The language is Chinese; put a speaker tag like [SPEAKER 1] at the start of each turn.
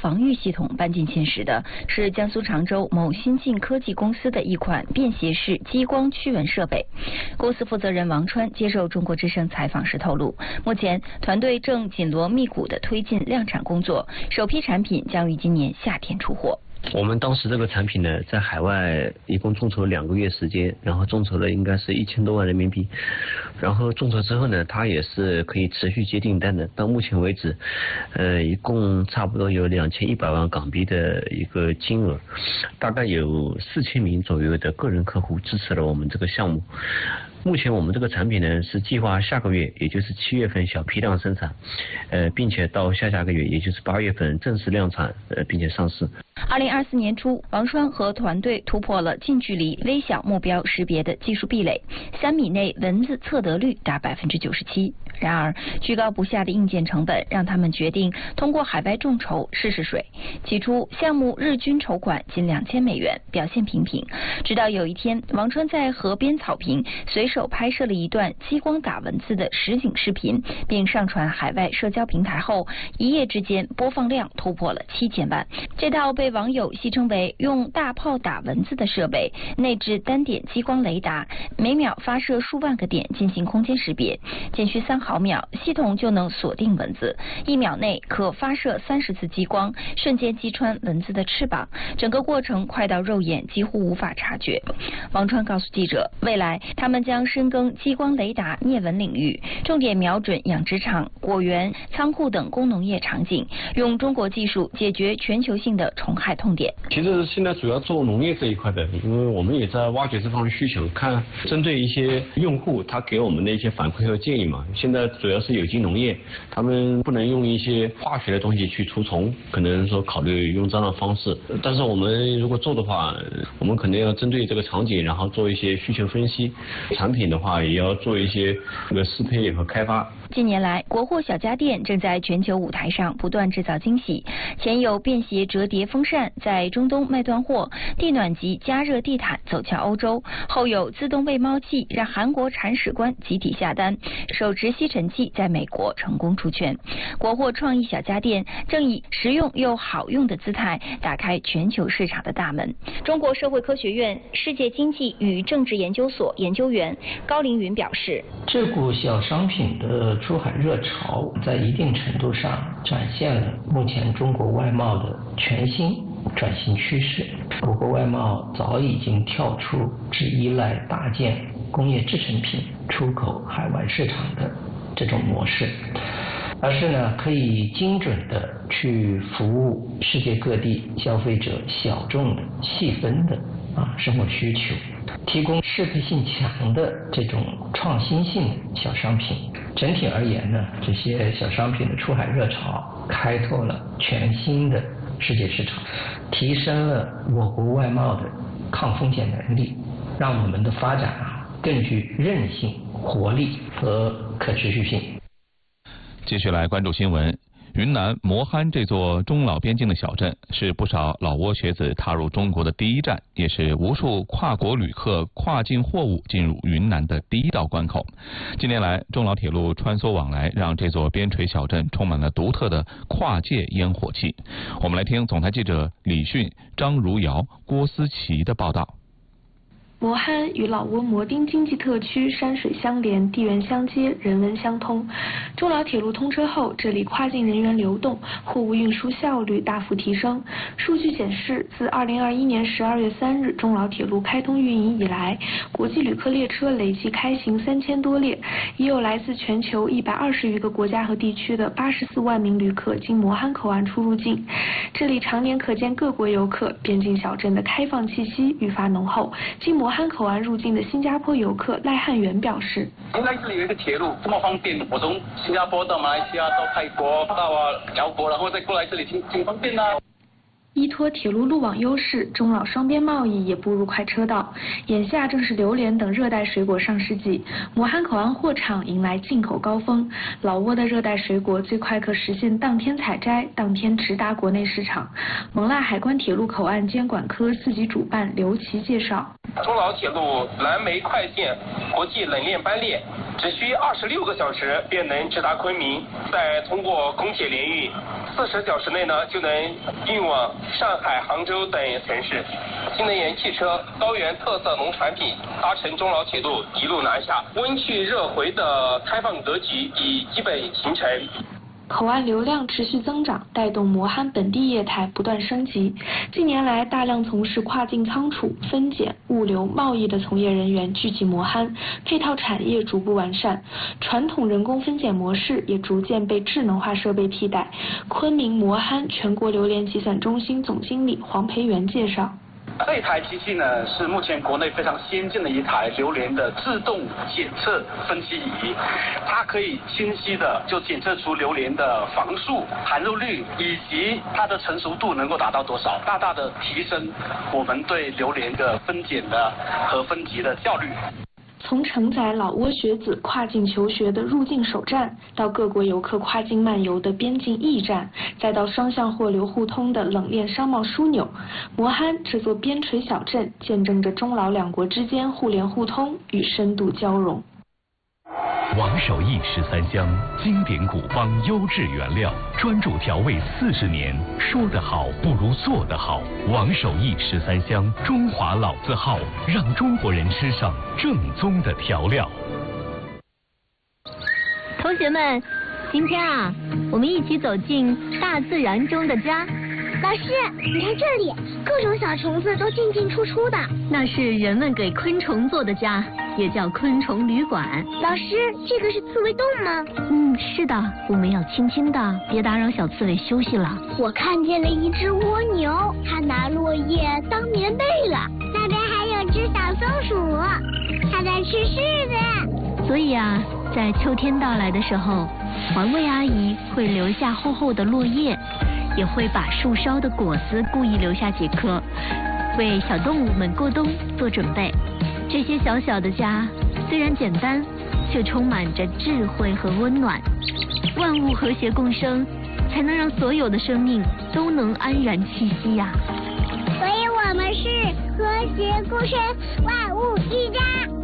[SPEAKER 1] 防御系统搬进前时的是江苏常州某新晋科技公司的一款便携式激光驱蚊设备。公司负责人王川接受中国之声采访时透露，目前团队正紧锣密鼓地推进量产工作，首批产品将于今年夏天出货。
[SPEAKER 2] 我们当时这个产品呢，在海外一共众筹2个月时间，然后众筹了应该是1000多万人民币，然后众筹之后呢，它也是可以持续接订单的。到目前为止，一共差不多有2100万港币的一个金额，大概有4000名左右的个人客户支持了我们这个项目。目前我们这个产品呢是计划下个月，也就是7月份小批量生产，并且到下个月，也就是8月份正式量产，并且上市。
[SPEAKER 1] 2024年初，王川和团队突破了近距离微小目标识别的技术壁垒，3米内蚊子测得率达97%。然而，居高不下的硬件成本让他们决定通过海外众筹试试水。起初，项目日均筹款仅2000美元，表现平平。直到有一天，王川在河边草坪随手拍摄了一段激光打蚊子的实景视频，并上传海外社交平台后，一夜之间播放量突破了7000万。这套被网友戏称为用大炮打蚊子的设备，内置单点激光雷达，每秒发射数万个点进行空间识别，仅需3毫秒，系统就能锁定蚊子，1秒内可发射30次激光，瞬间击穿蚊子的翅膀，整个过程快到肉眼几乎无法察觉。王川告诉记者，未来他们将深耕激光雷达灭蚊领域，重点瞄准养殖场、果园、仓库等工农业场景，用中国技术解决全球性的虫害痛点。
[SPEAKER 2] 其实现在主要做农业这一块的，因为我们也在挖掘这方面需求，看针对一些用户他给我们的一些反馈和建议嘛。现在主要是有机农业，他们不能用一些化学的东西去除虫，可能说考虑用这样的方式。但是我们如果做的话，我们肯定要针对这个场景，然后做一些需求分析，产品的话也要做一些适配和开发。
[SPEAKER 1] 近年来，国货小家电正在全球舞台上不断制造惊喜。前有便携折叠风扇在中东卖断货，地暖级加热地毯走向欧洲；后有自动喂猫器让韩国铲屎官集体下单，手持吸尘器在美国成功出圈。国货创意小家电正以实用又好用的姿态打开全球市场的大门。中国社会科学院世界经济与政治研究所研究员高凌云表示，
[SPEAKER 3] 这股小商品的出海热潮在一定程度上展现了目前中国外贸的全新转型趋势。我国外贸早已经跳出只依赖大件工业制成品出口海外市场的这种模式，而是呢可以精准的去服务世界各地消费者小众的细分的生活需求，提供适配性强的这种创新性的小商品。整体而言呢，这些小商品的出海热潮开拓了全新的世界市场，提升了我国外贸的抗风险能力，让我们的发展更具韧性、活力和可持续性。
[SPEAKER 4] 继续来关注新闻。云南磨憨这座中老边境的小镇，是不少老挝学子踏入中国的第一站，也是无数跨国旅客跨境货物进入云南的第一道关口。近年来，中老铁路穿梭往来，让这座边陲小镇充满了独特的跨界烟火气。我们来听总台记者李迅、张如瑶、郭思琪的报道。
[SPEAKER 5] 磨憨与老挝摩丁经济特区山水相连，地缘相接，人文相通。中老铁路通车后，这里跨境人员流动、货物运输效率大幅提升。数据显示，自2021年12月3日中老铁路开通运营以来，国际旅客列车累计开行3000多列，已有来自全球120余个国家和地区的84万名旅客经磨憨口岸出入境。这里常年可见各国游客，边境小镇的开放气息愈发浓厚。经磨憨口岸入境的新加坡游客赖汉元表示，
[SPEAKER 6] 原来这里有一个铁路这么方便，我从新加坡到马来西亚到泰国到辽国，然后再过来这里挺方便的。
[SPEAKER 5] 依托铁路路网优势，中老双边贸易也步入快车道。眼下正是榴莲等热带水果上市季，磨憨口岸货场迎来进口高峰。老挝的热带水果最快可实现当天采摘，当天直达国内市场。勐腊海关铁路口岸监管科4级主办刘琦介绍，
[SPEAKER 6] 中老铁路蓝莓快线国际冷链班列
[SPEAKER 7] 只需26个小时便能直达昆明，再通过公铁联运，40小时内呢就能运往上海、杭州等城市。新能源汽车、高原特色农产品搭乘中老铁路一路南下，温去热回的开放格局已基本形成。
[SPEAKER 5] 口岸流量持续增长，带动磨憨本地业态不断升级。近年来，大量从事跨境仓储、分拣、物流、贸易的从业人员聚集磨憨，配套产业逐步完善，传统人工分拣模式也逐渐被智能化设备替代。昆明磨憨全国榴莲集散中心总经理黄培元介绍。
[SPEAKER 6] 这台机器呢是目前国内非常先进的一台榴莲的自动检测分析仪，它可以清晰的就检测出榴莲的房数、含肉率以及它的成熟度能够达到多少，大大的提升我们对榴莲的分拣的和分级的效率。
[SPEAKER 5] 从承载老挝学子跨境求学的入境首站，到各国游客跨境漫游的边境驿站，再到双向货流互通的冷链商贸枢纽，磨憨这座边陲小镇见证着中老两国之间互联互通与深度交融。
[SPEAKER 8] 王守义13香，经典古方，优质原料，专注调味40年。说得好不如做得好。王守义13香，中华老字号，让中国人吃上正宗的调料。
[SPEAKER 9] 同学们，今天啊，我们一起走进大自然中的家。
[SPEAKER 10] 老师，你看这里，各种小虫子都进进出出的。
[SPEAKER 9] 那是人们给昆虫做的家，也叫昆虫旅馆。
[SPEAKER 10] 老师，这个是刺猬洞吗？
[SPEAKER 9] 是的，我们要轻轻的，别打扰小刺猬休息了。
[SPEAKER 10] 我看见了一只蜗牛，它拿落叶当棉被了。那边还有只小松鼠，它在吃柿子。
[SPEAKER 9] 所以啊，在秋天到来的时候，环卫阿姨会留下厚厚的落叶，也会把树梢的果子故意留下几颗，为小动物们过冬做准备。这些小小的家虽然简单，却充满着智慧和温暖。万物和谐共生，才能让所有的生命都能安然栖息呀。
[SPEAKER 10] 所以我们是和谐共生，万物一家。